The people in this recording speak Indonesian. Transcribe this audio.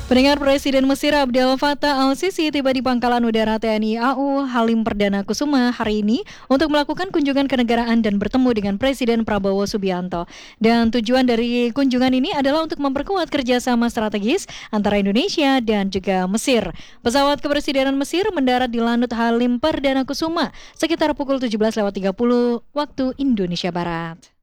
Pendengar, Presiden Mesir Abdel Fattah al-Sisi tiba di Pangkalan Udara TNI AU Halim Perdana Kusuma hari ini untuk melakukan kunjungan kenegaraan dan bertemu dengan Presiden Prabowo Subianto. Dan tujuan dari kunjungan ini adalah untuk memperkuat kerjasama strategis antara Indonesia dan juga Mesir. Pesawat kepresidenan Mesir mendarat di Lanut Halim Perdana Kusuma sekitar pukul 17.30 waktu Indonesia Barat.